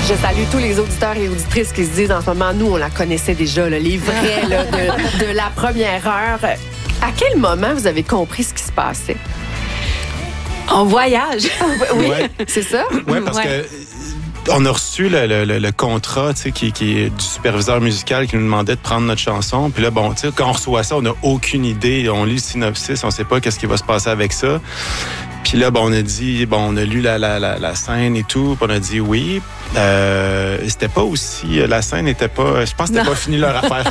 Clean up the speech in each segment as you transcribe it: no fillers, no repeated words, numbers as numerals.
Je salue tous les auditeurs et auditrices qui se disent en ce moment, nous, on la connaissait déjà, là, les vrais là, de la première heure. À quel moment vous avez compris ce qui se passait? En voyage. Oui, Ouais. c'est ça? Oui, parce que on a reçu le contrat, tu sais, qui est du superviseur musical qui nous demandait de prendre notre chanson. Puis là, bon, tu sais, quand on reçoit ça, on n'a aucune idée. On lit le synopsis, on sait pas qu'est-ce qui va se passer avec ça. Puis là, bon, on a dit, bon, on a lu la scène et tout, puis on a dit oui. C'était pas aussi, la scène n'était pas, je pense que c'était pas fini leur affaire.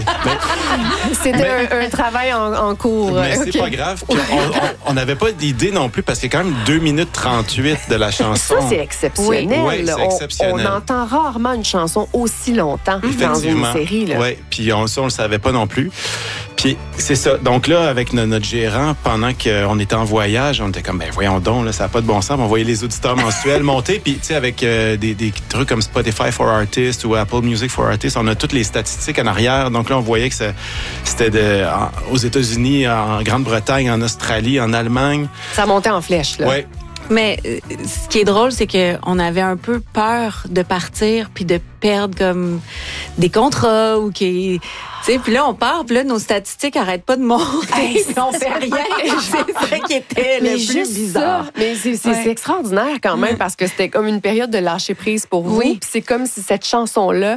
C'était un travail en cours. Mais c'est pas grave. Puis on n'avait pas d'idée non plus parce qu'il y a quand même 2 minutes 38 de la chanson. Ça, c'est exceptionnel. Oui, c'est exceptionnel. On entend rarement une chanson aussi longtemps dans une série. Oui, puis on le savait pas non plus. Puis c'est ça. Donc là, avec notre gérant, pendant qu'on était en voyage, on était comme, ben voyons donc, là, ça n'a pas de bon sens. On voyait les auditeurs mensuels monter. Puis tu sais, avec des trucs comme Spotify for Artists ou Apple Music for Artists, on a toutes les statistiques en arrière. Donc là, on voyait que c'était aux États-Unis, en Grande-Bretagne, en Australie, en Allemagne. Ça montait en flèche, là. Oui. Mais ce qui est drôle, c'est qu'on avait un peu peur de partir puis de perdre comme des contrats ou qui... Tu sais, puis là, on part, puis là, nos statistiques n'arrêtent pas de monter, puis on fait rien. C'est ça qui était le plus bizarre. Ça. Mais c'est extraordinaire quand même, parce que c'était comme une période de lâcher prise pour vous. Oui. Puis c'est comme si cette chanson-là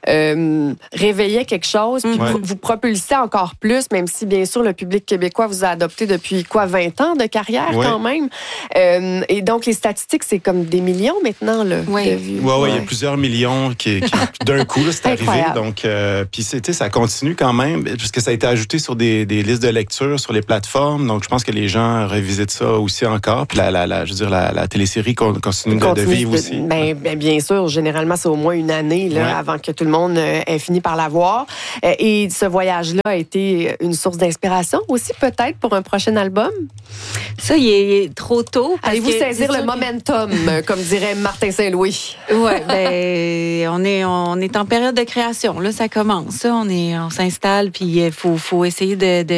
réveillait quelque chose, puis vous propulsait encore plus, même si, bien sûr, le public québécois vous a adopté depuis, 20 ans de carrière quand même. Et donc, les statistiques, c'est comme des millions maintenant, là, de vues. Oui, il y a plusieurs millions qui d'un coup, là, c'est arrivé. Donc, puis ça continue quand même, puisque ça a été ajouté sur des listes de lecture sur les plateformes. Donc, je pense que les gens revisitent ça aussi encore. Puis je veux dire, la télésérie continue de vivre aussi. Bien sûr, généralement, c'est au moins une année là, avant que tout le monde ait fini par la voir. Et ce voyage-là a été une source d'inspiration aussi, peut-être, pour un prochain album? Ça, il est trop tôt. Allez-vous saisir le momentum, comme dirait Martin Saint-Louis? Oui, on est en période de création. Là, ça commence. On s'installe, puis il faut essayer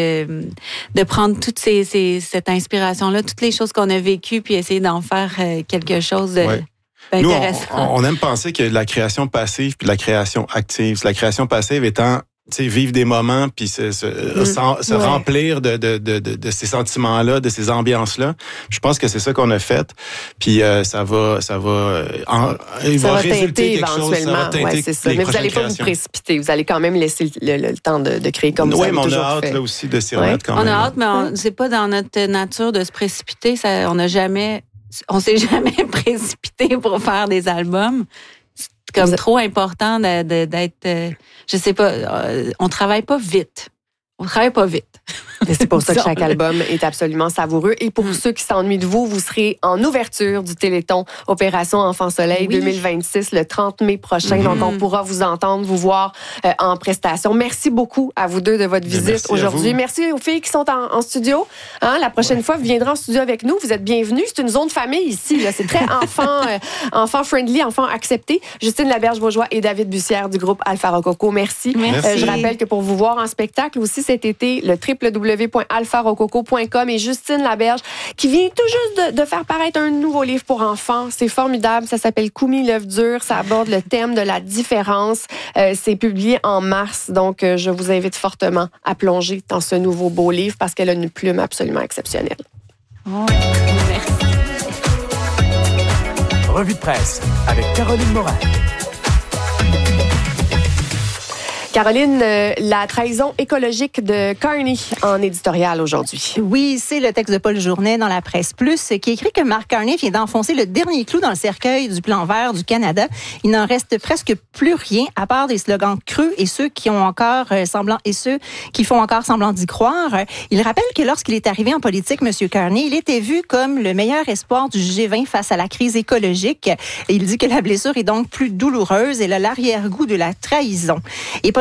de prendre toute cette inspiration-là, toutes les choses qu'on a vécues, puis essayer d'en faire quelque chose de... Nous, on aime penser qu'il y a de la création passive puis de la création active. La création passive étant vivre des moments puis se remplir de ces sentiments-là, de ces ambiances-là. Je pense que c'est ça qu'on a fait. Puis ça va résulter quelque chose. Ça va teinter c'est ça. Mais vous n'allez pas vous précipiter. Vous allez quand même laisser le temps de créer comme ça. Oui, mais on a hâte là aussi de s'y remettre quand même. On a hâte, mais c'est pas dans notre nature de se précipiter. On s'est jamais précipité pour faire des albums. C'est comme trop important d'être... je sais pas, on travaille pas vite. Mais c'est pour ça que chaque album est absolument savoureux. Et pour ceux qui s'ennuient de vous, vous serez en ouverture du Téléthon Opération Enfant Soleil 2026 le 30 mai prochain. Donc, on pourra vous entendre, vous voir en prestation. Merci beaucoup à vous deux de votre visite aujourd'hui. Merci aux filles qui sont en studio. La prochaine fois, vous viendrez en studio avec nous. Vous êtes bienvenus. C'est une zone famille ici. Là. C'est très enfant friendly, enfant accepté. Justine Laberge-Beaujois et David Bussière du groupe Alpha Rococo. Merci. Je rappelle que pour vous voir en spectacle aussi cet été, le www.alpharococo.com et Justine Laberge qui vient tout juste de faire paraître un nouveau livre pour enfants. C'est formidable. Ça s'appelle Koumi l'œuf dur. Ça aborde le thème de la différence. C'est publié en mars. Donc, je vous invite fortement à plonger dans ce nouveau beau livre parce qu'elle a une plume absolument exceptionnelle. Merci. Revue de presse avec Caroline Morin. Caroline, la trahison écologique de Carney en éditorial aujourd'hui. Oui, c'est le texte de Paul Journet dans la Presse Plus qui écrit que Mark Carney vient d'enfoncer le dernier clou dans le cercueil du plan vert du Canada. Il n'en reste presque plus rien à part des slogans creux et ceux qui font encore semblant d'y croire. Il rappelle que lorsqu'il est arrivé en politique, M. Carney, il était vu comme le meilleur espoir du G20 face à la crise écologique. Et il dit que la blessure est donc plus douloureuse et a l'arrière-goût de la trahison. Et Paul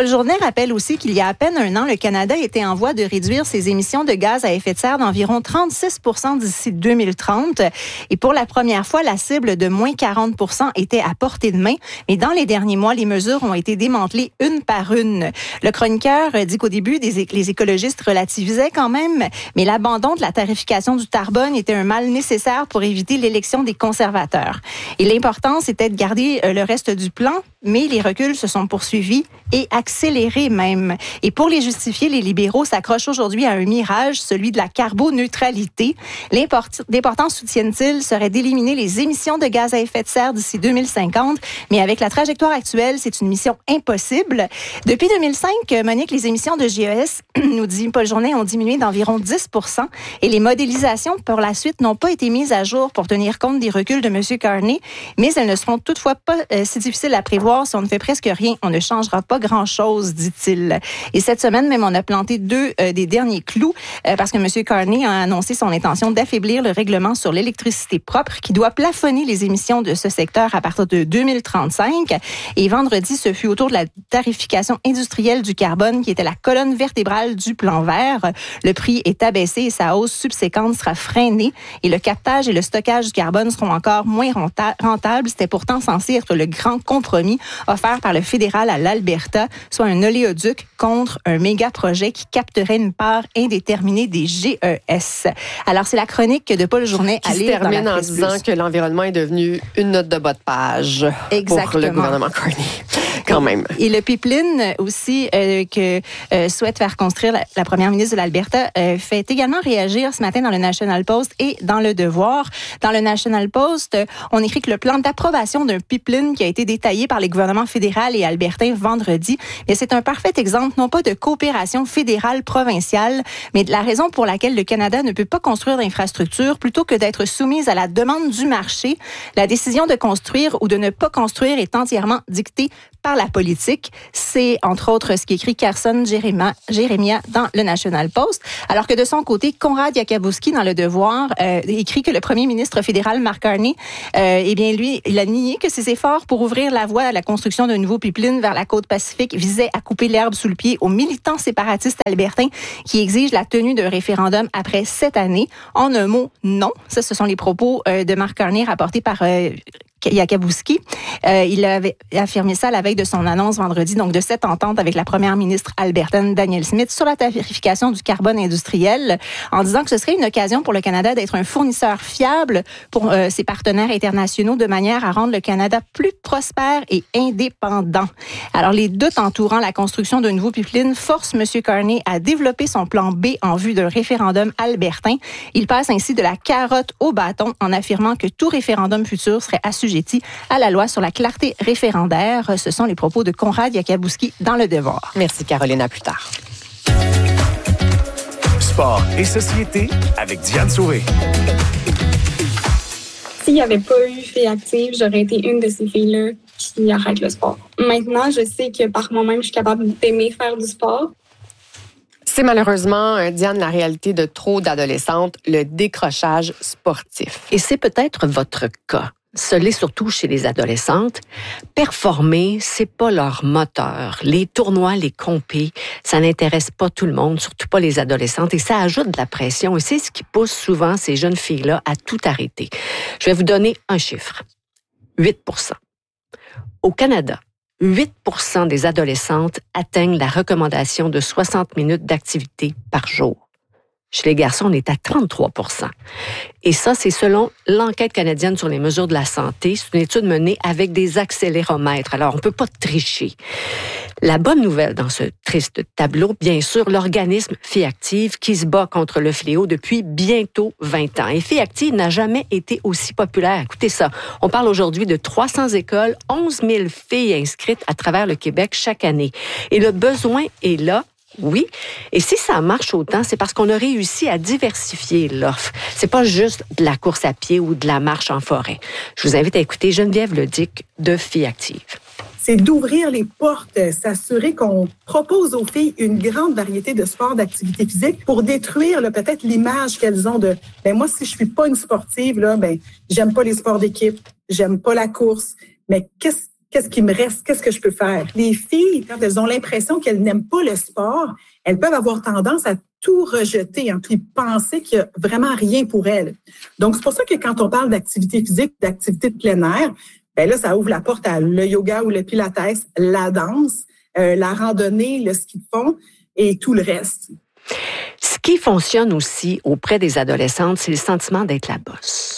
Paul Journet rappelle aussi qu'il y a à peine un an, le Canada était en voie de réduire ses émissions de gaz à effet de serre d'environ 36 % d'ici 2030. Et pour la première fois, la cible de moins 40 % était à portée de main. Mais dans les derniers mois, les mesures ont été démantelées une par une. Le chroniqueur dit qu'au début, les écologistes relativisaient quand même, mais l'abandon de la tarification du carbone était un mal nécessaire pour éviter l'élection des conservateurs. Et l'important, c'était de garder le reste du plan, mais les reculs se sont poursuivis et accélérés même. Et pour les justifier, les libéraux s'accrochent aujourd'hui à un mirage, celui de la carboneutralité. L'important, soutiennent-ils, serait d'éliminer les émissions de gaz à effet de serre d'ici 2050, mais avec la trajectoire actuelle, c'est une mission impossible. Depuis 2005, Monique, les émissions de GES, nous dit Paul Journet, ont diminué d'environ 10 % et les modélisations pour la suite n'ont pas été mises à jour pour tenir compte des reculs de M. Carney, mais elles ne seront toutefois pas si difficiles à prévoir. Si on ne fait presque rien, on ne changera pas grand-chose, dit-il. Et cette semaine, même, on a planté deux des derniers clous parce que M. Carney a annoncé son intention d'affaiblir le règlement sur l'électricité propre qui doit plafonner les émissions de ce secteur à partir de 2035. Et vendredi, ce fut autour de la tarification industrielle du carbone qui était la colonne vertébrale du plan vert. Le prix est abaissé et sa hausse subséquente sera freinée. Et le captage et le stockage du carbone seront encore moins rentables. C'était pourtant censé être le grand compromis offert par le fédéral à l'Alberta, soit un oléoduc contre un méga projet qui capterait une part indéterminée des GES. Alors, c'est la chronique de Paul Journet à lire dans la termine en Presse disant Plus. que l'environnement est devenu une note de bas de page pour le gouvernement Carney. Quand même. Et le pipeline aussi que souhaite faire construire la première ministre de l'Alberta fait également réagir ce matin dans le National Post et dans Le Devoir. Dans le National Post, on écrit que le plan d'approbation d'un pipeline qui a été détaillé par les gouvernements fédéral et albertain vendredi, mais c'est un parfait exemple non pas de coopération fédérale provinciale, mais de la raison pour laquelle le Canada ne peut pas construire d'infrastructures plutôt que d'être soumise à la demande du marché. La décision de construire ou de ne pas construire est entièrement dictée par la politique. C'est, entre autres, ce qu'écrit Carson Jérémia dans le National Post. Alors que de son côté, Konrad Yakabouski, dans Le Devoir, écrit que le premier ministre fédéral, Mark Carney, eh bien, lui, il a nié que ses efforts pour ouvrir la voie à la construction d'un nouveau pipeline vers la côte Pacifique visaient à couper l'herbe sous le pied aux militants séparatistes albertains qui exigent la tenue d'un référendum après 7 années. En un mot, non. Ça, ce sont les propos de Mark Carney rapportés par Yakabouski. Il avait affirmé ça la veille de son annonce vendredi, donc de cette entente avec la première ministre albertaine Danielle Smith sur la tarification du carbone industriel, en disant que ce serait une occasion pour le Canada d'être un fournisseur fiable pour ses partenaires internationaux de manière à rendre le Canada plus prospère et indépendant. Alors, les doutes entourant la construction d'un nouveau pipeline forcent M. Carney à développer son plan B en vue d'un référendum albertain. Il passe ainsi de la carotte au bâton en affirmant que tout référendum futur serait assujetti à la loi sur la clarté référendaire. Ce sont les propos de Konrad Yakabouski dans Le Devoir. Merci, Caroline. À plus tard. Sport et société avec Diane Sauvé. S'il n'y avait pas eu Filles actives, j'aurais été une de ces filles-là qui arrête le sport. Maintenant, je sais que par moi-même, je suis capable d'aimer faire du sport. C'est malheureusement, Diane, la réalité de trop d'adolescentes, le décrochage sportif. Et c'est peut-être votre cas. Ce l'est surtout chez les adolescentes. Performer, c'est pas leur moteur. Les tournois, les compés, ça n'intéresse pas tout le monde, surtout pas les adolescentes, et ça ajoute de la pression. Et c'est ce qui pousse souvent ces jeunes filles-là à tout arrêter. Je vais vous donner un chiffre. 8 %. Au Canada, 8 % des adolescentes atteignent la recommandation de 60 minutes d'activité par jour. Chez les garçons, on est à 33 %. Et ça, c'est selon l'enquête canadienne sur les mesures de la santé. C'est une étude menée avec des accéléromètres. Alors, on ne peut pas tricher. La bonne nouvelle dans ce triste tableau, bien sûr, l'organisme Filles actives qui se bat contre le fléau depuis bientôt 20 ans. Et Filles actives n'a jamais été aussi populaire. Écoutez ça, on parle aujourd'hui de 300 écoles, 11 000 filles inscrites à travers le Québec chaque année. Et le besoin est là. Oui. Et si ça marche autant, c'est parce qu'on a réussi à diversifier l'offre. C'est pas juste de la course à pied ou de la marche en forêt. Je vous invite à écouter Geneviève Ledic de Filles actives. C'est d'ouvrir les portes, s'assurer qu'on propose aux filles une grande variété de sports, d'activités physiques pour détruire peut-être l'image qu'elles ont de « moi, si je suis pas une sportive, j'aime pas les sports d'équipe, j'aime pas la course, mais qu'est-ce qu'est-ce qui me reste? Qu'est-ce que je peux faire? Les filles, quand elles ont l'impression qu'elles n'aiment pas le sport, elles peuvent avoir tendance à tout rejeter, puis penser qu'il n'y a vraiment rien pour elles. Donc, c'est pour ça que quand on parle d'activité physique, d'activité de plein air, ben là, ça ouvre la porte à le yoga ou le pilates, la danse, la randonnée, le ski de fond et tout le reste. Ce qui fonctionne aussi auprès des adolescentes, c'est le sentiment d'être la bosse.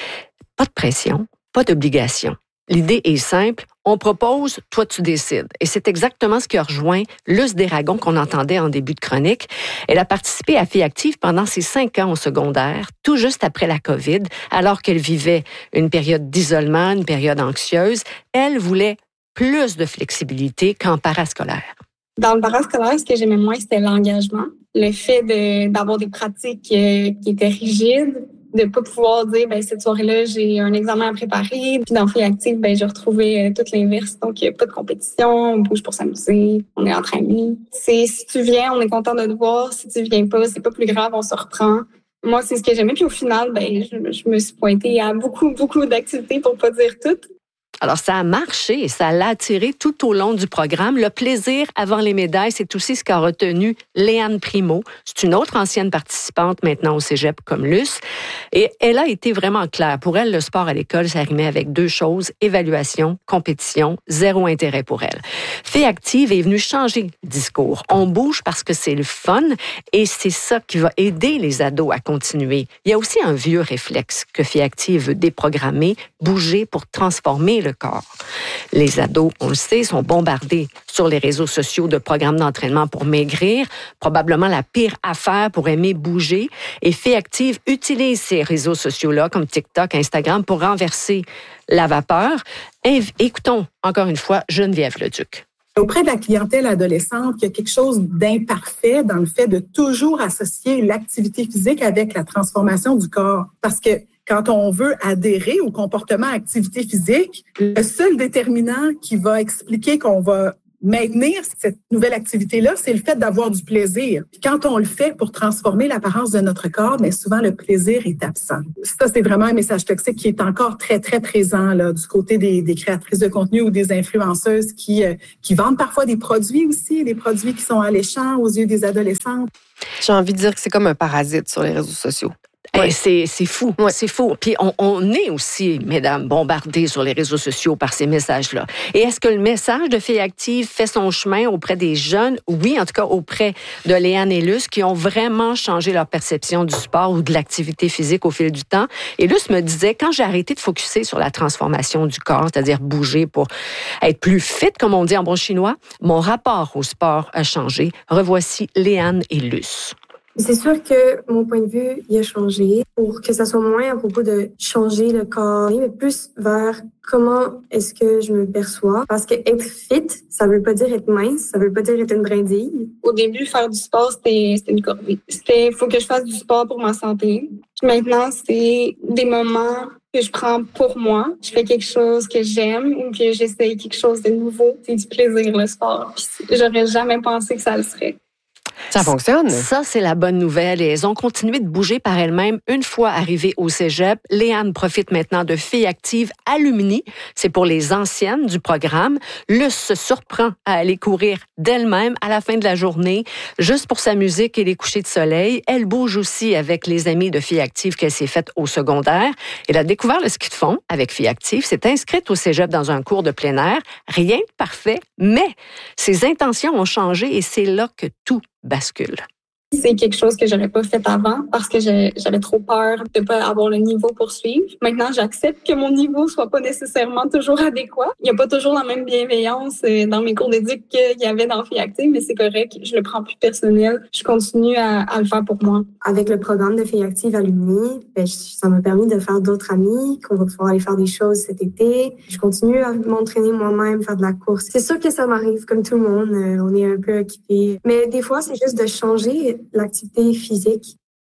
Pas de pression, pas d'obligation. L'idée est simple, on propose, toi tu décides. Et c'est exactement ce qui a rejoint Luce Desragons qu'on entendait en début de chronique. Elle a participé à Filles actives pendant ses 5 ans au secondaire, tout juste après la COVID, alors qu'elle vivait une période d'isolement, une période anxieuse. Elle voulait plus de flexibilité qu'en parascolaire. Dans le parascolaire, ce que j'aimais moins, c'était l'engagement. Le fait d'avoir des pratiques qui étaient rigides, de pas pouvoir dire, cette soirée-là, j'ai un examen à préparer. Puis dans Filles actives, j'ai retrouvé tout l'inverse. Donc, il n'y a pas de compétition, on bouge pour s'amuser, on est entre amis. Si tu viens, on est content de te voir. Si tu viens pas, c'est pas plus grave, on se reprend. Moi, c'est ce que j'aimais. Puis au final, je me suis pointée à beaucoup, beaucoup d'activités pour pas dire toutes. Alors, ça a marché et ça l'a attiré tout au long du programme. Le plaisir avant les médailles, c'est aussi ce qu'a retenu Léane Primo. C'est une autre ancienne participante maintenant au cégep comme Luce. Et elle a été vraiment claire. Pour elle, le sport à l'école, ça rimait avec 2 choses, évaluation, compétition, 0 intérêt pour elle. Filles actives est venue changer le discours. On bouge parce que c'est le fun et c'est ça qui va aider les ados à continuer. Il y a aussi un vieux réflexe que Filles actives veut déprogrammer, bouger pour transformer le corps. Les ados, on le sait, sont bombardés sur les réseaux sociaux de programmes d'entraînement pour maigrir, probablement la pire affaire pour aimer bouger. Et Filles actives utilisent ces réseaux sociaux-là, comme TikTok, Instagram, pour renverser la vapeur. Écoutons encore une fois Geneviève Leduc. Auprès de la clientèle adolescente, il y a quelque chose d'imparfait dans le fait de toujours associer l'activité physique avec la transformation du corps. Parce que quand on veut adhérer au comportement activité physique, le seul déterminant qui va expliquer qu'on va maintenir cette nouvelle activité-là, c'est le fait d'avoir du plaisir. Puis quand on le fait pour transformer l'apparence de notre corps, mais souvent le plaisir est absent. Ça, c'est vraiment un message toxique qui est encore très, très présent là, du côté des créatrices de contenu ou des influenceuses qui vendent parfois des produits aussi, des produits qui sont alléchants aux yeux des adolescents. J'ai envie de dire que c'est comme un parasite sur les réseaux sociaux. Ouais. C'est fou, c'est fou. Puis on est aussi, mesdames, bombardés sur les réseaux sociaux par ces messages-là. Et est-ce que le message de Filles actives fait son chemin auprès des jeunes? Oui, en tout cas auprès de Léane et Luce, qui ont vraiment changé leur perception du sport ou de l'activité physique au fil du temps. Et Luce me disait, quand j'ai arrêté de focusser sur la transformation du corps, c'est-à-dire bouger pour être plus fit, comme on dit en bon chinois, mon rapport au sport a changé. Revoici Léane et Luce. C'est sûr que mon point de vue, il a changé pour que ça soit moins à propos de changer le corps, mais plus vers comment est-ce que je me perçois. Parce que être fit, ça veut pas dire être mince, ça veut pas dire être une brindille. Au début, faire du sport, c'était une corvée. Il faut que je fasse du sport pour ma santé. Puis maintenant, c'est des moments que je prends pour moi. Je fais quelque chose que j'aime ou que j'essaye quelque chose de nouveau. C'est du plaisir, le sport. Puis j'aurais jamais pensé que ça le serait. Ça fonctionne. Ça, c'est la bonne nouvelle. Et elles ont continué de bouger par elles-mêmes une fois arrivées au cégep. Léane profite maintenant de Filles actives alumni. C'est pour les anciennes du programme. Luce se surprend à aller courir d'elle-même à la fin de la journée, juste pour sa musique et les couchers de soleil. Elle bouge aussi avec les amis de Filles actives qu'elle s'est faite au secondaire. Elle a découvert le ski de fond avec Filles actives, s'est inscrite au cégep dans un cours de plein air. Rien de parfait, mais ses intentions ont changé et c'est là que tout bascule. C'est quelque chose que j'aurais pas fait avant parce que j'avais trop peur de pas avoir le niveau pour suivre. Maintenant, j'accepte que mon niveau soit pas nécessairement toujours adéquat. Il y a pas toujours la même bienveillance dans mes cours d'éduc qu'il y avait dans Filles actives, mais c'est correct. Je le prends plus personnel. Je continue à le faire pour moi. Avec le programme de Filles actives alumni, ça m'a permis de faire d'autres amis, qu'on va pouvoir aller faire des choses cet été. Je continue à m'entraîner moi-même, faire de la course. C'est sûr que ça m'arrive comme tout le monde. On est un peu occupé. Mais des fois, c'est juste de changer l'activité physique.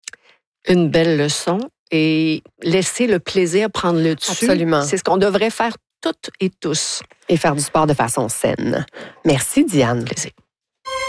Une belle leçon et laisser le plaisir prendre le dessus. Absolument. C'est ce qu'on devrait faire toutes et tous. Et faire du sport de façon saine. Merci, Diane. Plaisir.